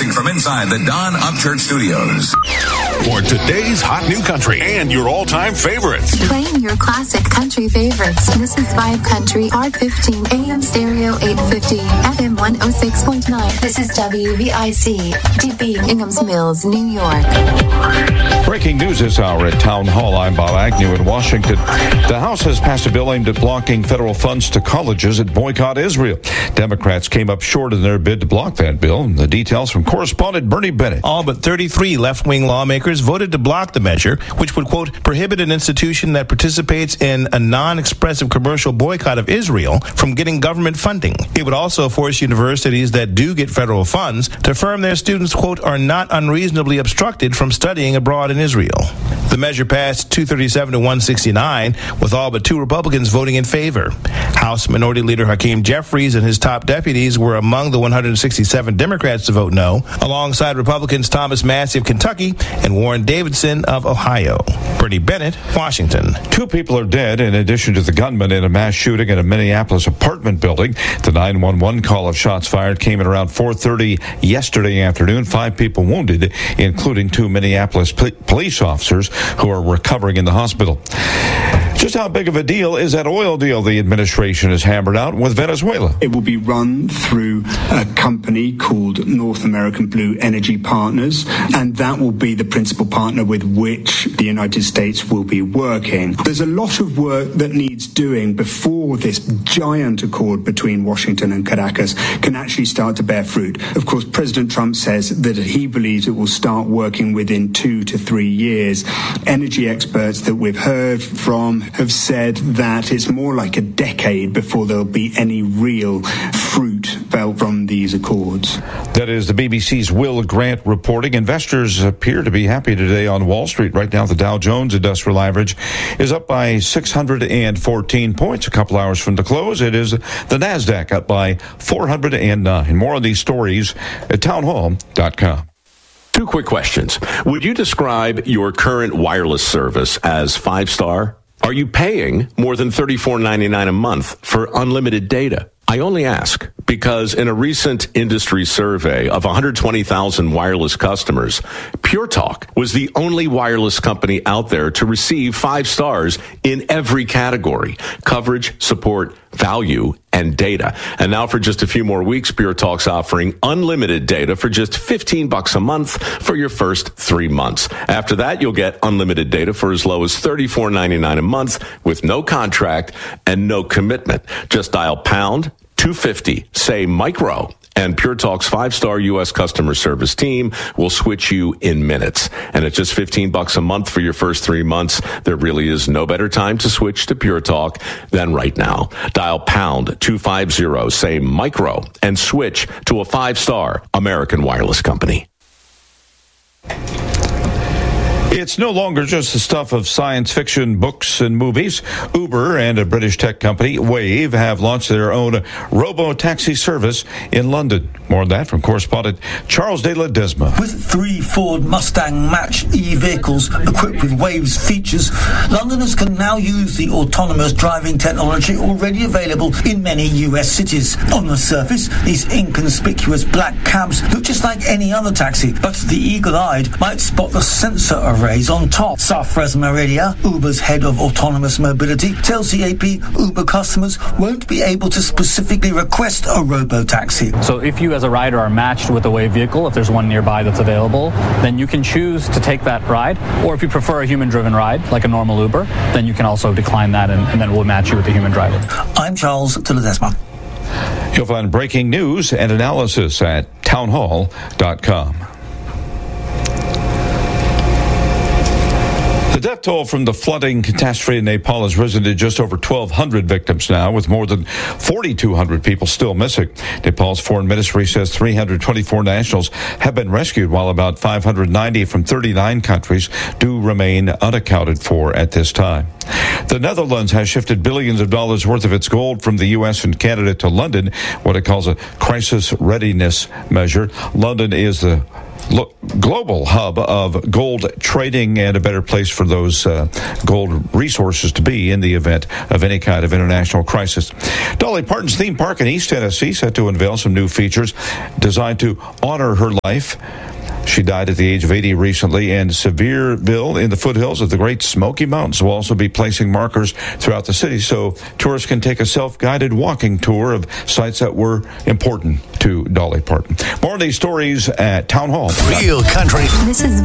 Broadcasting from inside the Don Upchurch Studios. For today's hot new country and your all-time favorites. Playing your classic country favorites. This is Vibe Country, R15, AM Stereo 850, FM 106.9. This is WVIC, DB, Inghams Mills, New York. Breaking news this hour at Town Hall. I'm Bob Agnew in Washington. The House has passed a bill aimed at blocking federal funds to colleges that boycott Israel. Democrats came up short in their bid to block that bill. The details from correspondent Bernie Bennett. All but 33 left-wing lawmakers voted to block the measure, which would, quote, prohibit an institution that participates in a non-expressive commercial boycott of Israel from getting government funding. It would also force universities that do get federal funds to affirm their students, quote, are not unreasonably obstructed from studying abroad in Israel. The measure passed 237 to 169, with all but 2 Republicans voting in favor. House Minority Leader Hakeem Jeffries and his top deputies were among the 167 Democrats to vote no, alongside Republicans Thomas Massie of Kentucky and Warren Davidson of Ohio. Bernie Bennett, Washington. 2 people are dead in addition to the gunman in a mass shooting in a Minneapolis apartment building. The 911 call of shots fired came at around 4:30 yesterday afternoon. 5 people wounded, including 2 Minneapolis police officers who are recovering in the hospital. Just how big of a deal is that oil deal the administration has hammered out with Venezuela? It will be run through a company called North American Blue Energy Partners, and that will be the principal partner with which the United States will be working. There's a lot of work that needs doing before this giant accord between Washington and Caracas can actually start to bear fruit. Of course, President Trump says that he believes it will start working within 2 to 3 years. Energy experts that we've heard from have said that it's more like a decade before there'll be any real fruit felt from these accords. That is the BBC's Will Grant reporting. Investors appear to be happy today on Wall Street. Right now, the Dow Jones Industrial Average is up by 614 points. A couple hours from the close, it is the NASDAQ up by 409. More on these stories at townhall.com. 2 quick questions. Would you describe your current wireless service as 5-star? Are you paying more than $34.99 a month for unlimited data? I only ask because in a recent industry survey of 120,000 wireless customers, Pure Talk was the only wireless company out there to receive 5 stars in every category: coverage, support, value, and data. And now for just a few more weeks, Pure Talk's offering unlimited data for just $15 a month for your first 3 months. After that, you'll get unlimited data for as low as $34.99 a month with no contract and no commitment. Just dial pound 250, say micro, and Pure Talk's 5-star U.S. customer service team will switch you in minutes. And at just $15 a month for your first 3 months, there really is no better time to switch to Pure Talk than right now. Dial pound 250, say micro, and switch to a 5-star American wireless company. It's no longer just the stuff of science fiction books and movies. Uber and a British tech company, Wave, have launched their own robo-taxi service in London. More on that from correspondent Charles de Ledesma. With 3 Ford Mustang Mach e-vehicles equipped with Wave's features, Londoners can now use the autonomous driving technology already available in many US cities. On the surface, these inconspicuous black cabs look just like any other taxi, but the eagle-eyed might spot the sensor arrays on top. Safraz Maridia, Uber's head of autonomous mobility, tells the AP Uber customers won't be able to specifically request a robo-taxi. So if you as a rider are matched with a Wave vehicle, if there's one nearby that's available, then you can choose to take that ride. Or if you prefer a human-driven ride, like a normal Uber, then you can also decline that and then we'll match you with a human driver. I'm Charles de Ledesma. You'll find breaking news and analysis at townhall.com. The death toll from the flooding catastrophe in Nepal has risen to just over 1,200 victims now, with more than 4,200 people still missing. Nepal's foreign ministry says 324 nationals have been rescued, while about 590 from 39 countries do remain unaccounted for at this time. The Netherlands has shifted billions of dollars worth of its gold from the U.S. and Canada to London, what it calls a crisis readiness measure. London is the global hub of gold trading and a better place for those gold resources to be in the event of any kind of international crisis. Dolly Parton's theme park in East Tennessee set to unveil some new features designed to honor her life. She died at the age of 80 recently, and Sevierville in the foothills of the Great Smoky Mountains will also be placing markers throughout the city so tourists can take a self-guided walking tour of sites that were important to Dolly Parton. More of these stories at Town Hall. Real country. This is